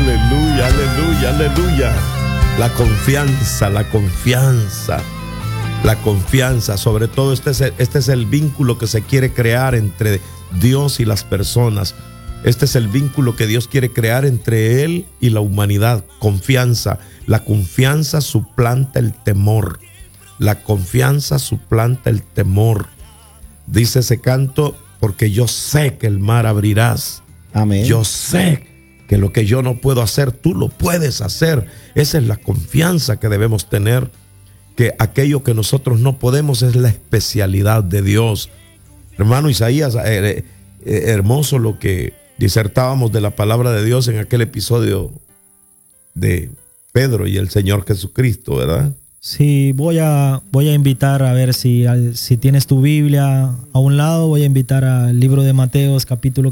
Aleluya, aleluya, aleluya. La confianza, la confianza. La confianza, sobre todo este es el vínculo que se quiere crear entre Dios y las personas. Este es el vínculo que Dios quiere crear entre Él y la humanidad. Confianza. La confianza suplanta el temor. La confianza suplanta el temor. Dice ese canto, porque yo sé que el mar abrirás. Amén. Yo sé que lo que yo no puedo hacer, tú lo puedes hacer. Esa es la confianza que debemos tener, que aquello que nosotros no podemos es la especialidad de Dios. Hermano Isaías, hermoso lo que disertábamos de la palabra de Dios en aquel episodio de Pedro y el Señor Jesucristo, ¿verdad? Sí, voy a invitar a ver si tienes tu Biblia a un lado, voy a invitar al libro de Mateos capítulo